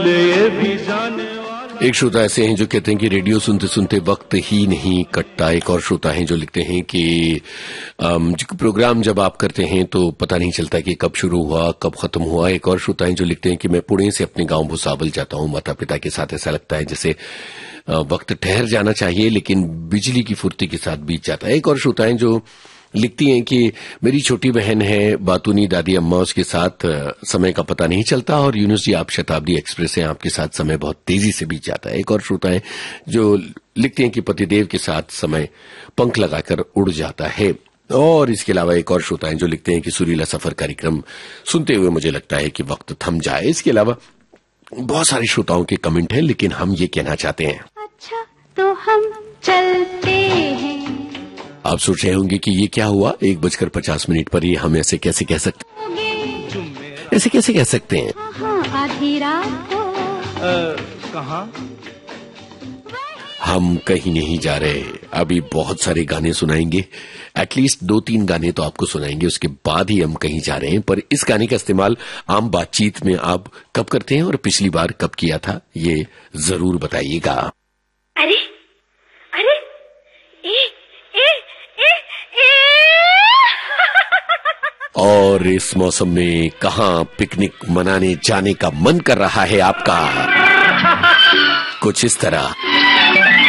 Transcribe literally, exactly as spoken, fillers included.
एक श्रोता ऐसे हैं जो कहते हैं कि रेडियो सुनते सुनते वक्त ही नहीं कटता। एक और श्रोता हैं जो लिखते हैं कि प्रोग्राम जब आप करते हैं तो पता नहीं चलता कि कब शुरू हुआ कब खत्म हुआ। एक और श्रोता हैं जो लिखते हैं कि मैं पुणे से अपने गांव भुसावल जाता हूं माता पिता के साथ। ऐसा लगता है जैसे वक्त ठहर जाना चाहिए लेकिन बिजली की फुर्ती के साथ बीत जाता है। एक और श्रोता हैं जो लिखती हैं कि मेरी छोटी बहन है बातूनी दादी अम्मा, उसके साथ समय का पता नहीं चलता और यूनुस जी आप शताब्दी एक्सप्रेस हैं, आपके साथ समय बहुत तेजी से बीत जाता है। एक और श्रोता है जो लिखते हैं कि पतिदेव के साथ समय पंख लगाकर उड़ जाता है। और इसके अलावा एक और श्रोता है जो लिखते हैं कि सुरीला सफर कार्यक्रम सुनते हुए मुझे लगता है कि वक्त थम जाए। इसके अलावा बहुत सारे श्रोताओं के कमेंट हैं लेकिन हम ये कहना चाहते हैं अच्छा तो हम चलते हैं। आप सोच रहे होंगे कि ये क्या हुआ, एक बजकर पचास मिनट पर ये हम ऐसे कैसे कह सकते हैं, ऐसे कैसे कह सकते हैं। आधी रात को कहाँ हम कहीं नहीं जा रहे, अभी बहुत सारे गाने सुनाएंगे, एटलीस्ट दो तीन गाने तो आपको सुनाएंगे, उसके बाद ही हम कहीं जा रहे हैं। पर इस गाने का इस्तेमाल आम बातचीत में आप कब करते हैं और पिछली बार कब किया था ये जरूर बताइएगा। अरे अरे ए, ए, ए, ए। और इस मौसम में कहां पिकनिक मनाने जाने का मन कर रहा है आपका? कुछ इस तरह।